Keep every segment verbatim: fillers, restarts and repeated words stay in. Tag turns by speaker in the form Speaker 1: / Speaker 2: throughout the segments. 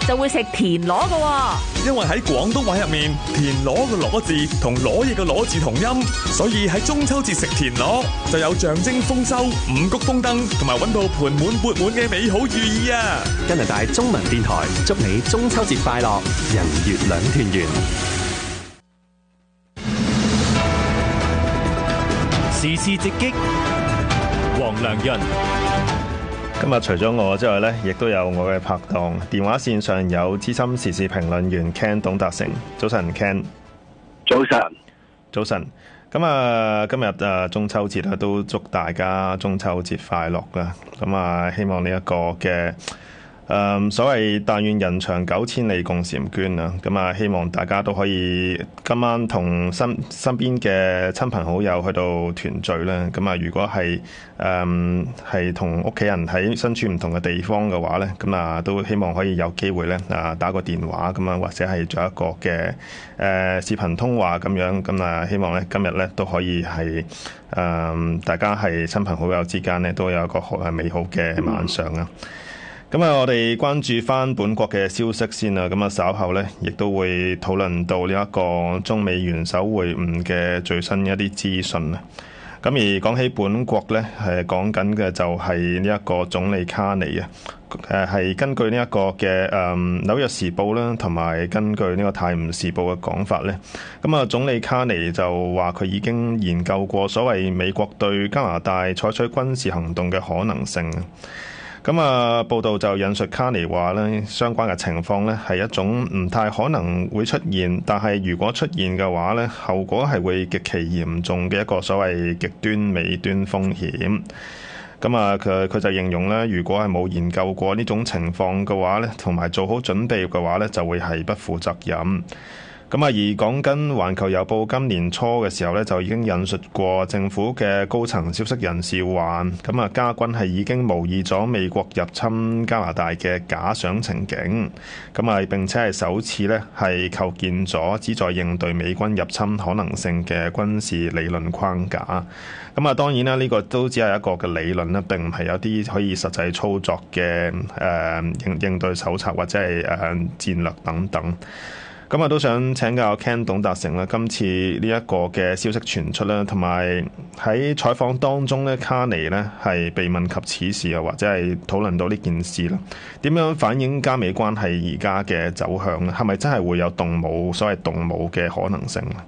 Speaker 1: 就會食田螺㗎喎。
Speaker 2: 因為喺廣東話入面，田螺嘅螺字同攞嘢嘅攞字同音，所以喺中秋節食田螺就有象徵豐收、五穀豐登同埋搵到盆滿缽滿嘅美好寓意啊！
Speaker 3: 加拿大中文電台祝你中秋節快樂，人月兩團圓。
Speaker 4: 時事直擊，黃良潤。
Speaker 5: 今日除咗我之外呢，亦都有我嘅拍檔。電話線上有資深時事評論員 Ken 董達成。早晨 Ken。
Speaker 6: 早晨。早
Speaker 5: 晨。咁啊，今日啊中秋節啊，都祝大家中秋節快樂啦。咁啊，希望呢一個嘅誒所謂但願人長九千里共嬋娟啊。咁啊，希望大家都可以今晚同身身邊嘅親朋好友去到團聚啦。咁啊，如果係誒係同屋企人喺身處唔同嘅地方嘅話咧，咁啊都希望可以有機會咧啊打個電話咁啊，或者係做一個嘅誒、呃、視頻通話咁樣。咁啊，希望咧今日咧都可以係誒、呃、大家係親朋好友之間咧都有一個好美好嘅晚上啊！咁啊，我哋關注翻本國嘅消息先啦。咁啊，稍後咧，亦都會討論到呢一個中美元首會晤嘅最新一啲資訊啊。咁而講起本國咧，係講緊嘅就係呢一個總理卡尼啊。誒係根據呢一個嘅誒紐約時報啦，同埋根據呢個泰晤士報嘅講法咧，咁啊總理卡尼就話佢已經研究過所謂美國對加拿大採取軍事行動嘅可能性啊。咁啊，報道就引述卡尼話咧，相關嘅情況咧係一種唔太可能會出現，但係如果出現嘅話咧，後果係會極其嚴重嘅一個所謂極端美端風險。咁啊，佢佢就形容咧，如果係冇研究過呢種情況嘅話咧，同埋做好準備嘅話咧，就會係不負責任。咁啊，而講緊《環球郵報》今年初嘅時候咧，就已經引述過政府嘅高層消息人士話，咁啊，加軍係已經模擬咗美國入侵加拿大嘅假想情景，咁啊，並且係首次咧係構建咗旨在應對美軍入侵可能性嘅軍事理論框架。咁啊，當然啦，呢個都只係一個嘅理論啦，並唔係有啲可以實際操作嘅誒應應對手冊或者係誒戰略等等。咁啊，都想請教 Ken 董達成啦。今次呢一個嘅消息傳出啦，同埋喺採訪當中咧，卡尼咧係被問及此事啊，或者係討論到呢件事啦，點樣反映加美關係而家嘅走向咧？係咪真係會有動武所謂動武嘅可能性咧？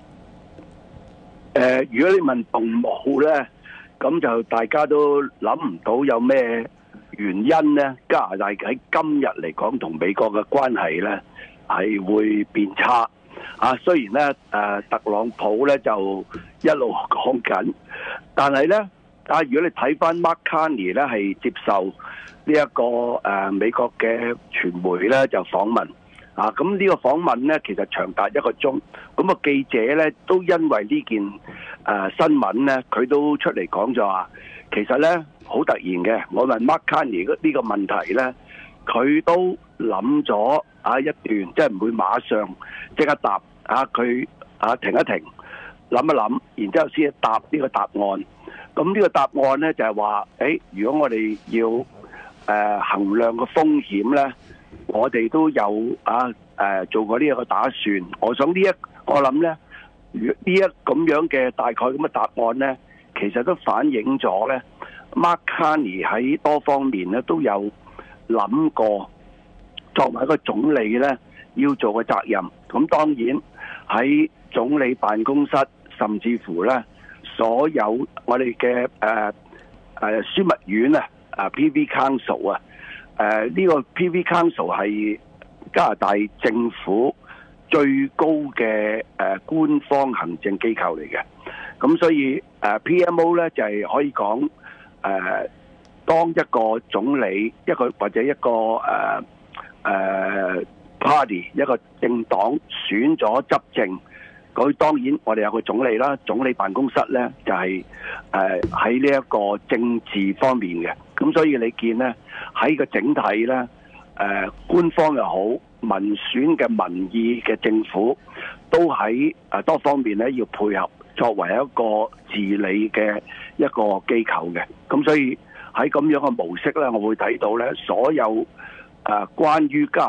Speaker 6: 誒、呃，如果你問動武咧，咁就大家都諗唔到有咩原因咧？加拿大喺今日嚟講同美國嘅關係咧，係會變差啊！雖然咧，誒特朗普咧就一路講緊，但係咧啊，如果你睇翻 Mark Carney 咧係接受呢一個誒美國嘅傳媒咧就訪問啊，咁呢個訪問咧其實長達一個鐘，咁啊記者咧都因為呢件誒新聞咧，佢都出嚟講咗話，其實咧好突然嘅，我問 Mark Carney 呢個問題咧，佢都諗咗啊一段，即係唔會馬上即刻答啊，佢啊停一停，諗一諗，然之後先答呢個答案。咁呢個答案咧就係話，誒，如果我哋要誒、呃、衡量個風險咧，我哋都有啊誒、呃、做過呢一個打算。我想呢一我諗咧，呢一咁樣嘅大概咁嘅答案咧，其實都反映咗咧 Mark Carney 喺多方面咧都有諗過。作為一個總理咧，要做嘅責任，咁當然喺總理辦公室，甚至乎咧所有我哋嘅誒誒樞密院啊，啊 P V Council 啊，誒呢個 P V Council 係加拿大政府最高嘅誒官方行政機構嚟嘅，咁所以誒 P M O 咧就係可以講誒當一個總理一個或者一個誒。誒、uh, party 一個政黨選咗執政，佢當然我哋有個總理啦，總理辦公室咧就係誒喺呢一個政治方面嘅，咁所以你見咧喺個整體咧誒、uh, 官方又好，民選嘅民意嘅政府都喺誒多方面咧要配合，作為一個治理嘅一個機構嘅，咁所以喺咁樣嘅模式咧，我會睇到咧所有。誒、呃，關於加